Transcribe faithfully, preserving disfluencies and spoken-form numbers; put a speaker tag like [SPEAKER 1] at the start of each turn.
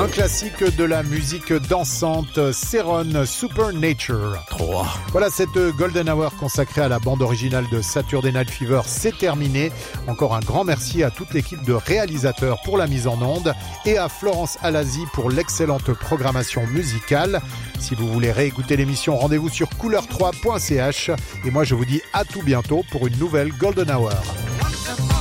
[SPEAKER 1] Un classique de la musique dansante, Seron, Supernature.
[SPEAKER 2] trois.
[SPEAKER 1] Voilà, cette Golden Hour consacrée à la bande originale de Saturday Night Fever, c'est terminé. Encore un grand merci à toute l'équipe de réalisateurs pour la mise en onde et à Florence Alazi pour l'excellente programmation musicale. Si vous voulez réécouter l'émission, rendez-vous sur couleur trois point c h et moi je vous dis à tout bientôt pour une nouvelle Golden Hour.